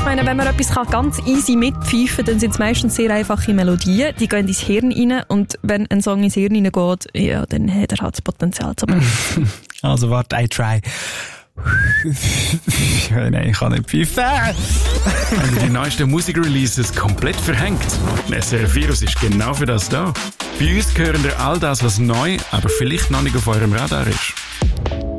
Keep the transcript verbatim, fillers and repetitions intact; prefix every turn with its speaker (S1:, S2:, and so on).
S1: meine, wenn man etwas kann, ganz easy mitpfeifen kann, dann sind es meistens sehr einfache Melodien. Die gehen ins Hirn rein und wenn ein Song ins Hirn reingeht, ja, dann hat er halt das Potenzial zum
S2: Also warte, I try. Nein, ich kann nicht pfeifen.
S3: Wenn ihr die neuesten Musikreleases komplett verhängt, S R F Virus ist genau für das da. Bei uns hören ihr all das, was neu, aber vielleicht noch nicht auf eurem Radar ist.